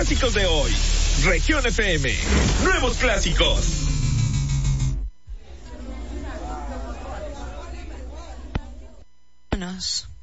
clásicos de hoy. Región FM, nuevos clásicos. Vámonos.